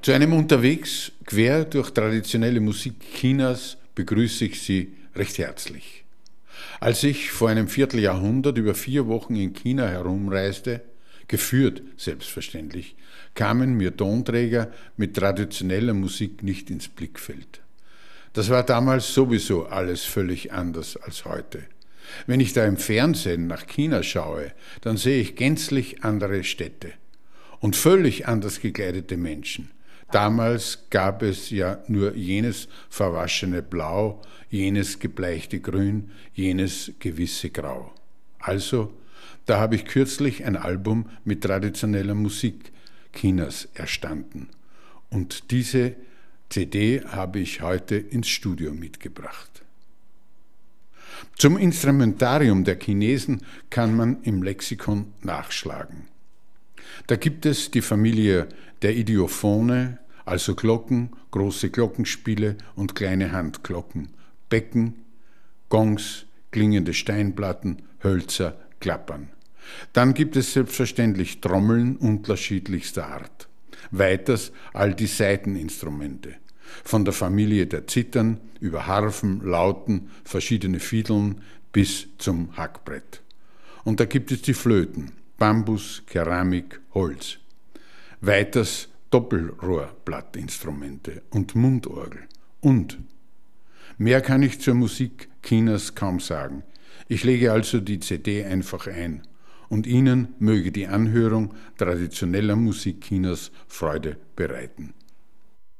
Zu einem Unterwegs quer durch traditionelle Musik Chinas begrüße ich Sie recht herzlich. Als ich vor einem Vierteljahrhundert über 4 Wochen in China herumreiste, geführt selbstverständlich, kamen mir Tonträger mit traditioneller Musik nicht ins Blickfeld. Das war damals sowieso alles völlig anders als heute. Wenn ich da im Fernsehen nach China schaue, dann sehe ich gänzlich andere Städte und völlig anders gekleidete Menschen. Damals gab es ja nur jenes verwaschene Blau, jenes gebleichte Grün, jenes gewisse Grau. Also, da habe ich kürzlich ein Album mit traditioneller Musik Chinas erstanden. Und diese CD habe ich heute ins Studio mitgebracht. Zum Instrumentarium der Chinesen kann man im Lexikon nachschlagen. Da gibt es die Familie der Idiophone, also Glocken, große Glockenspiele und kleine Handglocken, Becken, Gongs, klingende Steinplatten, Hölzer, Klappern. Dann gibt es selbstverständlich Trommeln unterschiedlichster Art. Weiters all die Saiteninstrumente, von der Familie der Zithern über Harfen, Lauten, verschiedene Fiedeln bis zum Hackbrett. Und da gibt es die Flöten, Bambus, Keramik, Holz. Weiters Doppelrohrblattinstrumente und Mundorgel. Und mehr kann ich zur Musik Chinas kaum sagen. Ich lege also die CD einfach ein und Ihnen möge die Anhörung traditioneller Musik Chinas Freude bereiten.